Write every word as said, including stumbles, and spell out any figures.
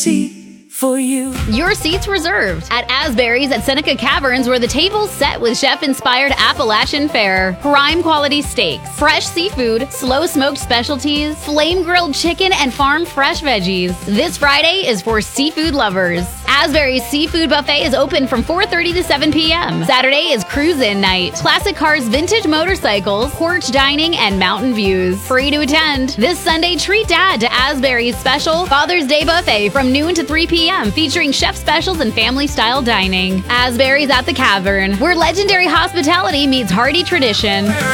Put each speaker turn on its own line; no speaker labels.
seat for you.
Your seat's reserved at Asbury's at Seneca Caverns, where the table's set with chef-inspired Appalachian fare, prime-quality steaks, fresh seafood, slow-smoked specialties, flame-grilled chicken, and farm-fresh veggies. This Friday is for seafood lovers. Asbury's Seafood Buffet is open from four thirty to seven p m Saturday is cruise-in night. Classic cars, vintage motorcycles, porch dining, and mountain views. Free to attend. This Sunday, treat Dad to Asbury's special Father's Day Buffet from noon to three p m featuring chef specials and family-style dining. Asbury's at the Cavern, where legendary hospitality meets hearty tradition.